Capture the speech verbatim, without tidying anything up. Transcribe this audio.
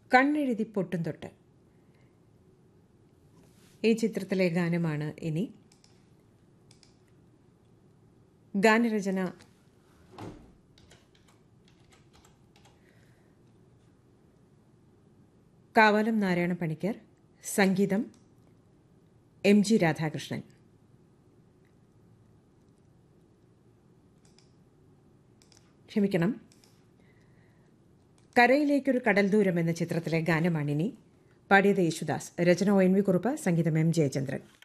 കണ്ണെഴുതി പൊട്ടും തൊട്ട്. ഈ ചിത്രത്തിലെ ഗാനമാണ് ഇനി. ഗാനരചന കാവാലം നാരായണ പണിക്കർ, സംഗീതം എം ജി രാധാകൃഷ്ണൻ. ക്ഷമിക്കണം, കരയിലേക്കൊരു കടൽ ദൂരം എന്ന ചിത്രത്തിലെ ഗാനമാണിനി. പാടിയത് യേശുദാസ്, രചന ഒ എൻ വി കുറുപ്പ്, സംഗീതം എം ജയചന്ദ്രൻ.